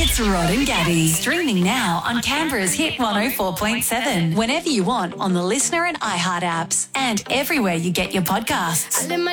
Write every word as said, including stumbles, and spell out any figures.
It's Rod and Gabby. Streaming now on Canberra's Hit one oh four point seven. Whenever you want on the Listener and iHeart apps. And everywhere you get your podcasts. I live my